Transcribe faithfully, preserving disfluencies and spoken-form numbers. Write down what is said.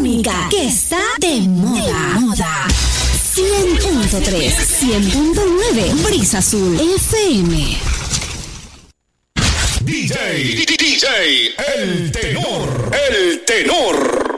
única que está de moda. De moda. cien punto tres, cien punto nueve, Brisa Azul F M. D J, D J, el tenor, el tenor.